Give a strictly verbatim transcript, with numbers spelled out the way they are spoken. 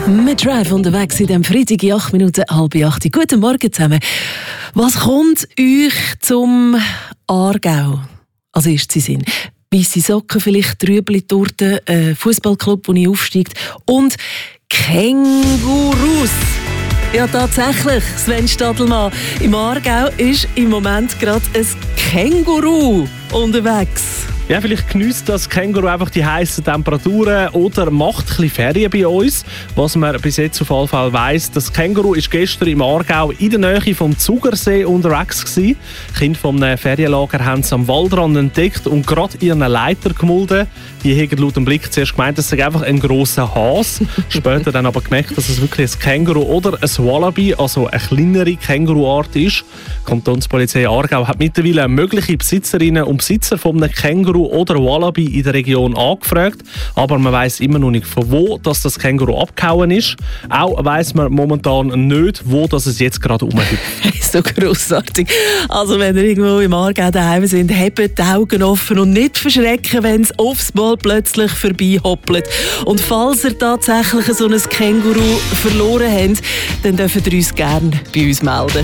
Mit Drive unterwegs in diesem Freitag in acht Minuten, halb acht. Guten Morgen zusammen. Was kommt euch zum Aargau als erstes in Sinn? Weisse Socken, vielleicht Trübli-Torte, ein Fußballclub, wo ich aufsteigt und Kängurus. Ja, tatsächlich, Sven Stadelmann. Im Aargau ist im Moment gerade ein Känguru unterwegs. Ja, vielleicht geniesst das Känguru einfach die heißen Temperaturen oder macht ein bisschen Ferien bei uns. Was man bis jetzt auf jeden Fall weiss, das Känguru war gestern im Aargau in der Nähe vom Zugersee unterwegs gewesen. Kinder vom Ferienlager haben es am Waldrand entdeckt und gerade ihren Leiter gemulden. Die haben laut dem Blick zuerst gemeint, es sei einfach ein grosser Hase. Später dann aber gemerkt, dass es wirklich ein Känguru oder ein Wallaby, also eine kleinere Känguruart ist. Die Kantonspolizei Aargau hat mittlerweile mögliche Besitzerinnen und Besitzer von einem Känguru oder Wallaby in der Region angefragt, aber man weiss immer noch nicht, von wo dass das Känguru abgehauen ist. Auch weiss man momentan nicht, wo das es jetzt gerade rumhüpft. So grossartig. Also wenn ihr irgendwo im Aargau daheim sind, habt die Augen offen und nicht verschrecken, wenn es aufs Mal plötzlich vorbei hoppelt. Und falls ihr tatsächlich so ein Känguru verloren habt, dann dürft ihr uns gerne bei uns melden.